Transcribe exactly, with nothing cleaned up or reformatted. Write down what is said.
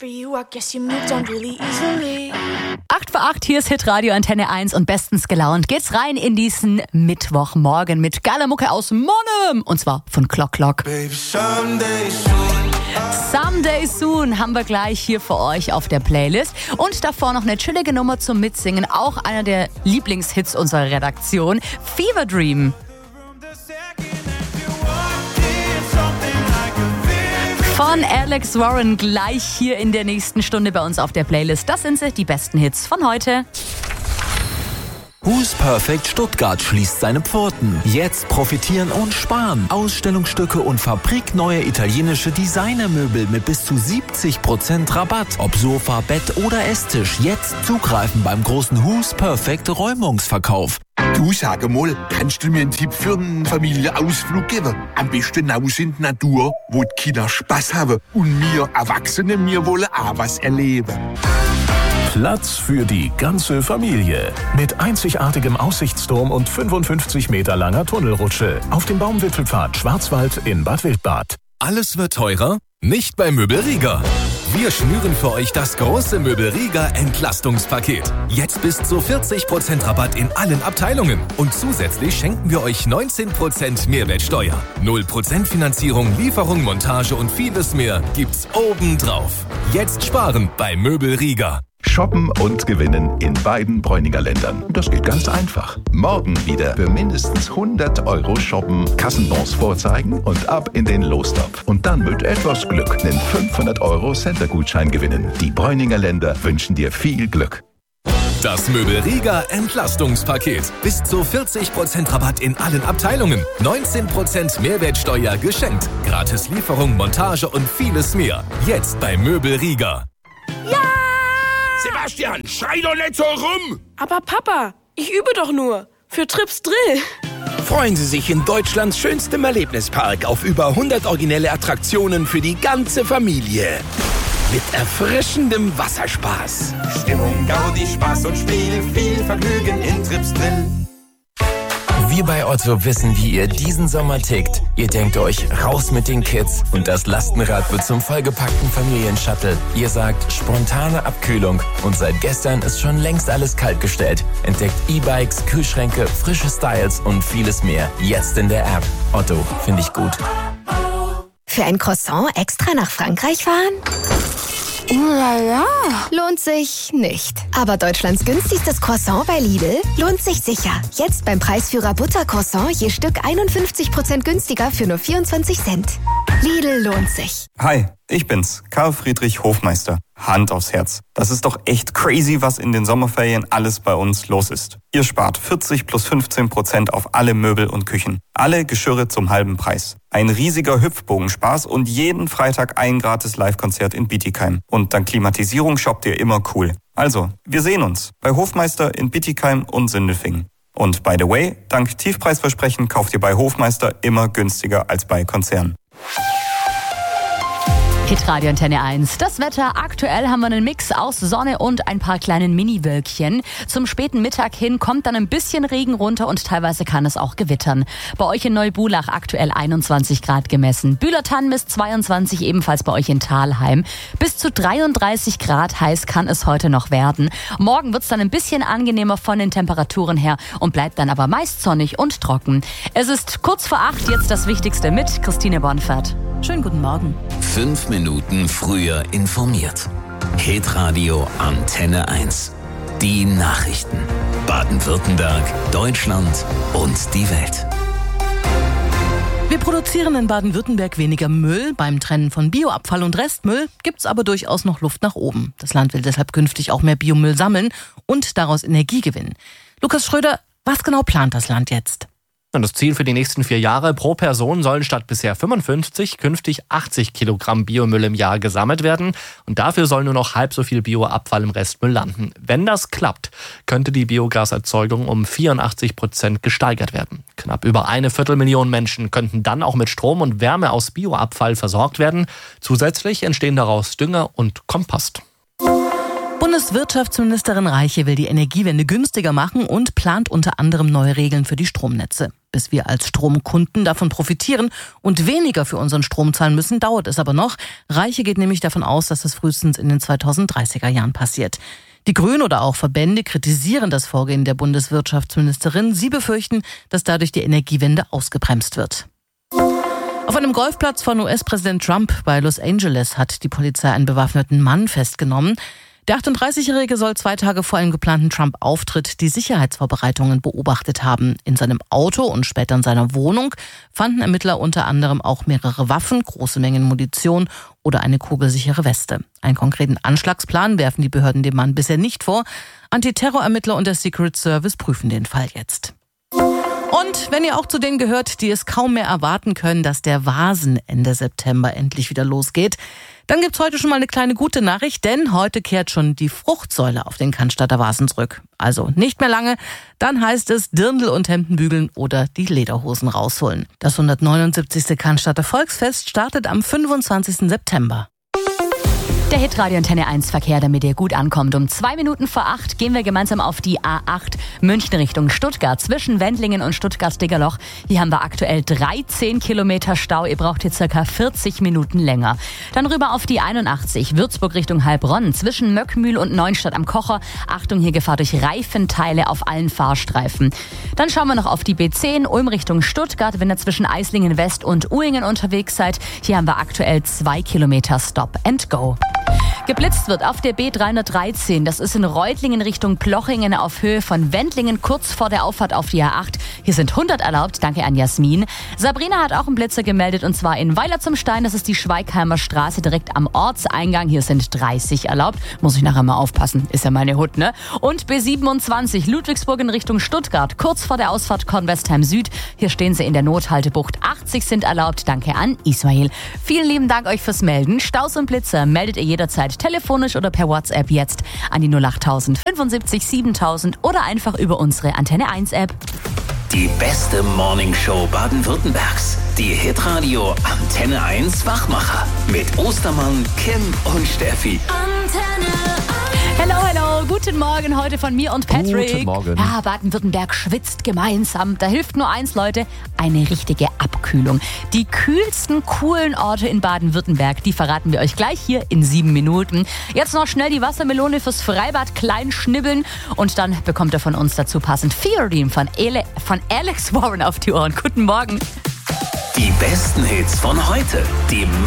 acht vor acht, hier ist Hitradio Antenne eins und bestens gelaunt geht's rein in diesen Mittwochmorgen mit geiler Mucke aus Monum. Und zwar von Clock Clock. Baby, someday soon. Someday Soon haben wir gleich hier für euch auf der Playlist. Und davor noch eine chillige Nummer zum Mitsingen. Auch einer der Lieblingshits unserer Redaktion. Fever Dream. Von Alex Warren gleich hier in der nächsten Stunde bei uns auf der Playlist. Das sind sie, die besten Hits von heute. Who's Perfect Stuttgart schließt seine Pforten. Jetzt profitieren und sparen. Ausstellungsstücke und fabrikneue italienische Designermöbel mit bis zu siebzig Prozent Rabatt. Ob Sofa, Bett oder Esstisch. Jetzt zugreifen beim großen Who's Perfect Räumungsverkauf. Du, sag mal, kannst du mir einen Tipp für einen Familienausflug geben? Am besten raus in die Natur, wo die Kinder Spaß haben und wir Erwachsene, wir wollen auch was erleben. Platz für die ganze Familie. Mit einzigartigem Aussichtsturm und fünfundfünfzig Meter langer Tunnelrutsche. Auf dem Baumwipfelpfad Schwarzwald in Bad Wildbad. Alles wird teurer? Nicht bei Möbel Rieger. Wir schnüren für euch das große Möbel Rieger Entlastungspaket. Jetzt bis zu vierzig Prozent Rabatt in allen Abteilungen. Und zusätzlich schenken wir euch neunzehn Prozent Mehrwertsteuer. null Prozent Finanzierung, Lieferung, Montage und vieles mehr gibt's obendrauf. Jetzt sparen bei Möbel Rieger. Shoppen und gewinnen in beiden Bräuninger Ländern. Das geht ganz einfach. Morgen wieder für mindestens hundert Euro shoppen, Kassenbons vorzeigen und ab in den Lostopf. Und dann mit etwas Glück einen fünfhundert Euro Center-Gutschein gewinnen. Die Bräuninger Länder wünschen dir viel Glück. Das Möbel Rieger Entlastungspaket. Bis zu vierzig Prozent Rabatt in allen Abteilungen. neunzehn Prozent Mehrwertsteuer geschenkt. Gratis Lieferung, Montage und vieles mehr. Jetzt bei Möbel Rieger. Ja! Sebastian, schrei doch nicht so rum! Aber Papa, ich übe doch nur. Für Trips Drill. Freuen Sie sich in Deutschlands schönstem Erlebnispark auf über hundert originelle Attraktionen für die ganze Familie. Mit erfrischendem Wasserspaß. Stimmung, Gaudi, Spaß und Spiel, viel Vergnügen in Trips Drill. Wir bei Otto wissen, wie ihr diesen Sommer tickt. Ihr denkt euch, raus mit den Kids und das Lastenrad wird zum vollgepackten Familienshuttle. Ihr sagt, spontane Abkühlung und seit gestern ist schon längst alles kaltgestellt. Entdeckt E-Bikes, Kühlschränke, frische Styles und vieles mehr. Jetzt in der App. Otto, finde ich gut. Für ein Croissant extra nach Frankreich fahren? Ulala. Lohnt sich nicht. Aber Deutschlands günstigstes Croissant bei Lidl lohnt sich sicher. Jetzt beim Preisführer Buttercroissant je Stück einundfünfzig Prozent günstiger für nur vierundzwanzig Cent. Lidl lohnt sich. Hi, ich bin's, Karl Friedrich Hofmeister. Hand aufs Herz. Das ist doch echt crazy, was in den Sommerferien alles bei uns los ist. Ihr spart vierzig plus fünfzehn Prozent auf alle Möbel und Küchen. Alle Geschirre zum halben Preis. Ein riesiger Hüpfbogenspaß und jeden Freitag ein gratis Live-Konzert in Bietigheim. Und dank Klimatisierung shoppt ihr immer cool. Also, wir sehen uns bei Hofmeister in Bietigheim und Sindelfingen. Und by the way, dank Tiefpreisversprechen kauft ihr bei Hofmeister immer günstiger als bei Konzernen. Hitradio Antenne eins. Das Wetter. Aktuell haben wir einen Mix aus Sonne und ein paar kleinen Mini-Wölkchen. Zum späten Mittag hin kommt dann ein bisschen Regen runter und teilweise kann es auch gewittern. Bei euch in Neubulach aktuell einundzwanzig Grad gemessen. Bühlertann misst zweiundzwanzig, ebenfalls bei euch in Thalheim. Bis zu dreiunddreißig Grad heiß kann es heute noch werden. Morgen wird es dann ein bisschen angenehmer von den Temperaturen her und bleibt dann aber meist sonnig und trocken. Es ist kurz vor acht, jetzt das Wichtigste mit Christine Bonfert. Schönen guten Morgen. Fünf Minuten früher informiert. Hitradio Antenne eins. Die Nachrichten. Baden-Württemberg, Deutschland und die Welt. Wir produzieren in Baden-Württemberg weniger Müll. Beim Trennen von Bioabfall und Restmüll gibt's aber durchaus noch Luft nach oben. Das Land will deshalb künftig auch mehr Biomüll sammeln und daraus Energie gewinnen. Lukas Schröder, was genau plant das Land jetzt? Und das Ziel für die nächsten vier Jahre: pro Person sollen statt bisher fünfundfünfzig künftig achtzig Kilogramm Biomüll im Jahr gesammelt werden. Und dafür soll nur noch halb so viel Bioabfall im Restmüll landen. Wenn das klappt, könnte die Biogaserzeugung um vierundachtzig Prozent gesteigert werden. Knapp über eine Viertelmillion Menschen könnten dann auch mit Strom und Wärme aus Bioabfall versorgt werden. Zusätzlich entstehen daraus Dünger und Kompost. Bundeswirtschaftsministerin Reiche will die Energiewende günstiger machen und plant unter anderem neue Regeln für die Stromnetze. Bis wir als Stromkunden davon profitieren und weniger für unseren Strom zahlen müssen, dauert es aber noch. Reiche geht nämlich davon aus, dass das frühestens in den zweitausenddreißiger Jahren passiert. Die Grünen oder auch Verbände kritisieren das Vorgehen der Bundeswirtschaftsministerin. Sie befürchten, dass dadurch die Energiewende ausgebremst wird. Auf einem Golfplatz von U S-Präsident Trump bei Los Angeles hat die Polizei einen bewaffneten Mann festgenommen. Der achtunddreißigjährige soll zwei Tage vor einem geplanten Trump-Auftritt die Sicherheitsvorbereitungen beobachtet haben. In seinem Auto und später in seiner Wohnung fanden Ermittler unter anderem auch mehrere Waffen, große Mengen Munition oder eine kugelsichere Weste. Einen konkreten Anschlagsplan werfen die Behörden dem Mann bisher nicht vor. Antiterrorermittler und der Secret Service prüfen den Fall jetzt. Und wenn ihr auch zu denen gehört, die es kaum mehr erwarten können, dass der Vasen Ende September endlich wieder losgeht, dann gibt's heute schon mal eine kleine gute Nachricht, denn heute kehrt schon die Fruchtsäule auf den Cannstatter Vasen zurück. Also nicht mehr lange, dann heißt es Dirndl und Hemden bügeln oder die Lederhosen rausholen. Das hundertneunundsiebzigste Cannstatter Volksfest startet am fünfundzwanzigsten September. Der Hitradio Antenne eins Verkehr, damit ihr gut ankommt. Um zwei Minuten vor acht gehen wir gemeinsam auf die A acht München Richtung Stuttgart. Zwischen Wendlingen und Stuttgart-Diggerloch. Hier haben wir aktuell dreizehn Kilometer Stau. Ihr braucht hier circa vierzig Minuten länger. Dann rüber auf die einundachtzig Würzburg Richtung Heilbronn. Zwischen Möckmühl und Neustadt am Kocher. Achtung, hier Gefahr durch Reifenteile auf allen Fahrstreifen. Dann schauen wir noch auf die B zehn Ulm Richtung Stuttgart. Wenn ihr zwischen Eislingen West und Uhingen unterwegs seid, hier haben wir aktuell zwei Kilometer Stop and Go. Geblitzt wird auf der B dreihundertdreizehn. Das ist in Reutlingen Richtung Plochingen auf Höhe von Wendlingen, kurz vor der Auffahrt auf die A acht. Hier sind hundert erlaubt. Danke an Jasmin. Sabrina hat auch einen Blitzer gemeldet und zwar in Weiler zum Stein. Das ist die Schweigheimer Straße direkt am Ortseingang. Hier sind dreißig erlaubt. Muss ich nachher mal aufpassen. Ist ja meine Hut, ne? Und B siebenundzwanzig Ludwigsburg in Richtung Stuttgart. Kurz vor der Ausfahrt Kornwestheim Süd. Hier stehen sie in der Nothaltebucht. achtzig sind erlaubt. Danke an Ismail. Vielen lieben Dank euch fürs Melden. Staus und Blitzer meldet ihr jederzeit telefonisch oder per WhatsApp jetzt an die null achttausend fünfundsiebzig siebentausend oder einfach über unsere Antenne eins App. Die beste Morningshow Baden-Württembergs. Die Hitradio Antenne eins Wachmacher. Mit Ostermann, Kim und Steffi. Antenne Hello, hello, guten Morgen heute von mir und Patrick. Guten Morgen. Ja, Baden-Württemberg schwitzt gemeinsam. Da hilft nur eins, Leute, eine richtige Abkühlung. Die kühlsten, coolen Orte in Baden-Württemberg, die verraten wir euch gleich hier in sieben Minuten. Jetzt noch schnell die Wassermelone fürs Freibad klein schnibbeln und dann bekommt ihr von uns dazu passend Theorem von, Ele- von Alex Warren auf die Ohren. Guten Morgen. Die besten Hits von heute. Die